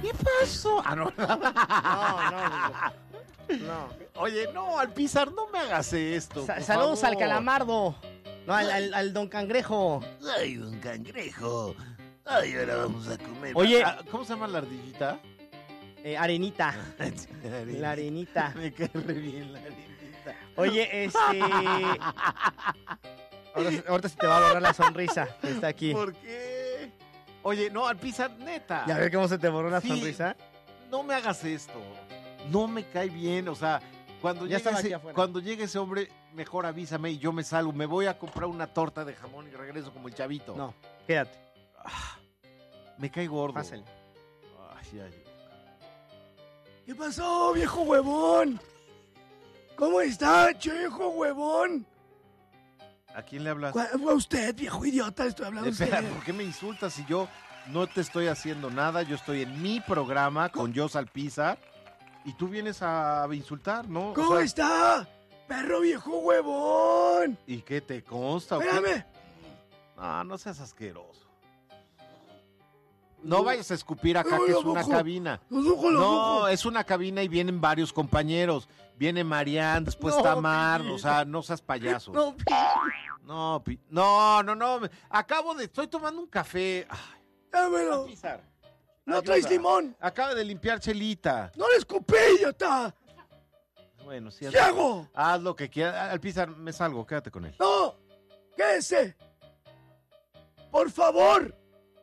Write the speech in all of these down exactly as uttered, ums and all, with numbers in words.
¿Qué pasó? Ah, no. No, no, no. Oye, no, Alpizar, no me hagas esto. Sa- por saludos favor. al calamardo. No, al, al, al don cangrejo. Ay, un cangrejo. Ay, ahora vamos a comer. Oye. Ah, ¿cómo se llama la ardillita? Eh, arenita. La arenita. Me cae re bien la arenita. Oye, este... Ahora, ahorita se te va a borrar la sonrisa que está aquí. ¿Por qué? Oye, no, Alpizar, neta. ¿Ya ves cómo se te borró la Sí. sonrisa? No me hagas esto. No me cae bien, o sea, cuando Ya llegue, estaba aquí ese, afuera. cuando llegue ese hombre, mejor avísame y yo me salgo. Me voy a comprar una torta de jamón y regreso como el chavito. No, quédate. Ah, me cae gordo. Pásale. Ay, ya llegó. ¿Qué pasó, viejo huevón? ¿Cómo está, viejo huevón? ¿A quién le hablas? ¿Cuál- A usted, viejo idiota, le estoy hablando a Espera, usted. ¿por qué me insultas si yo no te estoy haciendo nada? Yo estoy en mi programa con Jos Alpizar y tú vienes a insultar, ¿no? O ¿Cómo sea, está, perro viejo huevón? ¿y qué te consta? o qué? Espérame. No, no seas asqueroso. No vayas a escupir acá, No, que no, es una ojo. cabina. Los ojos, los No, ojos. es una cabina y vienen varios compañeros. Viene Marián, después No, está Mar, Pi. o sea, no seas payaso. No, pi- No, Pi- no, no, no. me- Acabo de, estoy tomando un café. Ay, Dámelo. Alpizar, No ayuda. traes limón. Acaba de limpiar Chelita. No le escupí, idiota. Bueno, sí. ¿Qué hago? Haz lo que quieras. Alpizar, me salgo, quédate con él. No. Quédese. Por favor.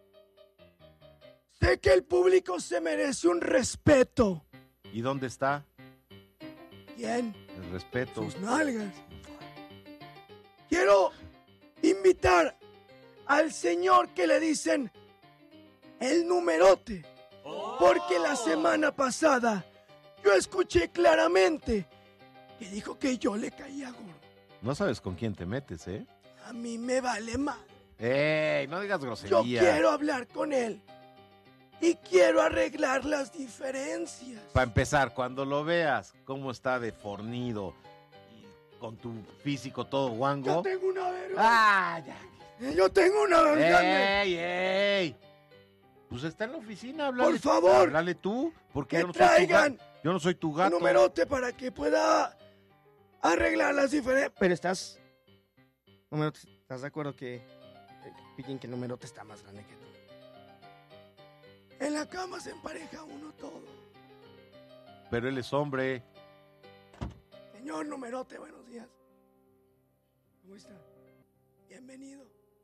Sé que el público se merece un respeto. ¿Y dónde está ¿Quién? el respeto? Sus nalgas. Quiero invitar al señor que le dicen el numerote. Porque la semana pasada yo escuché claramente que dijo que yo le caía gordo. No sabes con quién te metes, ¿eh? A mí me vale mal. ¡Ey! No digas Yo grosería. quiero hablar con él. Y quiero arreglar las diferencias. Para empezar, cuando lo veas, cómo está de fornido y con tu físico todo Yo guango. tengo una verga. ¡Ah, ya! Yo tengo una verga. ¡Ey, ey! Pues está en la oficina, háblale. Por favor. Háblale tú, porque Que yo no soy tu traigan gato. Yo no soy tu Un gato. numerote para que pueda arreglar las diferencias. Pero estás... Numerote, ¿estás de acuerdo que... eh, Piquen que el numerote está más grande que tú? En la cama se empareja uno todo. Pero él es hombre. Señor numerote, buenos días. ¿Cómo está? Bienvenido.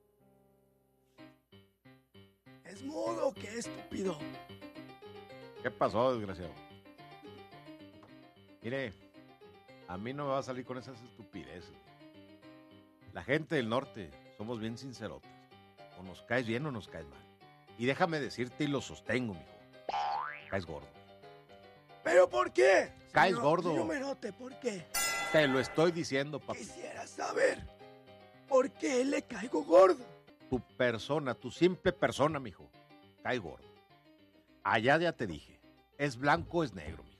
¿Es mudo o qué estúpido? ¿Qué pasó, desgraciado? Mire, a mí no me va a salir con esas estupideces. La gente del norte somos bien sincerotes. O nos caes bien o nos caes mal. Y déjame decirte y lo sostengo, mijo. Caes gordo. ¿Pero por qué? Caes Señor- gordo. señor numerote, ¿por qué? Te lo estoy diciendo, papi. Quisiera saber por qué le caigo gordo. Tu persona, tu simple persona, mijo, cae gordo. Allá ya te dije, es blanco, es negro, mijo.